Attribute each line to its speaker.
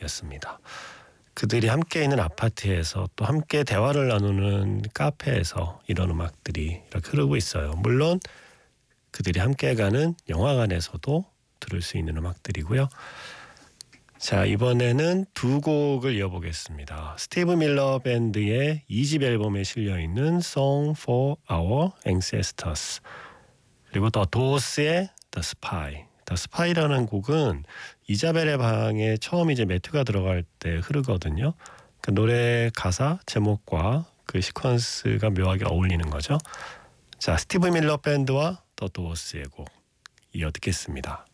Speaker 1: 들어보겠습니다. 그들이 함께 있는 아파트에서 또 함께 대화를 나누는 카페에서 이런 음악들이 이렇게 흐르고 있어요. 물론 그들이 함께 가는 영화관에서도 들을 수 있는 음악들이고요. 자, 이번에는 두 곡을 이어보겠습니다. 스티브 밀러 밴드의 2집 앨범에 실려있는 Song for Our Ancestors, 그리고 더 도어스의 The Spy. The Spy라는 곡은 이자벨의 방에 처음 이제 매튜가 들어갈 때 흐르거든요. 그 노래 가사 제목과 그 시퀀스가 묘하게 어울리는 거죠. 자, 스티브 밀러 밴드와 더 도어스의 곡 이어 듣겠습니다.